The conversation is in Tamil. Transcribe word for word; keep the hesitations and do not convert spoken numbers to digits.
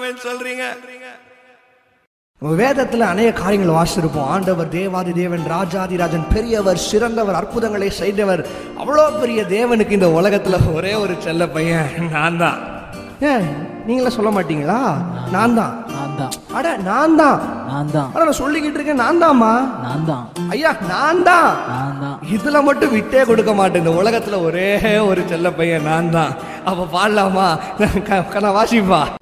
ஆமென் சொல்றீங்க? வேதத்துல அநேக காரியங்கள் வாசிச்சிருப்போம். ஆண்டவர் தேவாதி தேவன், ராஜாதி ராஜன், பெரியவர், சிறந்தவர், அற்புதங்களை செய்தவர். அவ்வளோ பெரிய தேவனுக்கு இந்த உலகத்துல ஒரே ஒரு செல்ல பையன் நான் தான். ஏன் நீங்களே சொல்ல மாட்டீங்களா? நான் தான் நான் தான் அட நான் தான் நான் தான் அட நான் சொல்லிக்கிட்டு இருக்கேன். நான் தான்மா நான் தான் ஐயா நான் தான் நான் தான் இதுல மட்டும் விட்டே கொடுக்க மாட்டேன். இந்த உலகத்துல ஒரே ஒரு செல்ல பையன் நான் தான். அப்ப பாடலாமா? கண்ணா வாசிப்பா.